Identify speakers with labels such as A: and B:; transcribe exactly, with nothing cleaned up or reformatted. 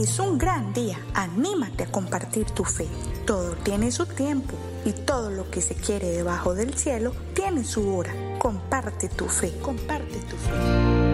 A: es un gran día. Anímate a compartir tu fe. Todo tiene su tiempo y todo lo que se quiere debajo del cielo tiene su hora. Comparte tu fe, comparte tu fe.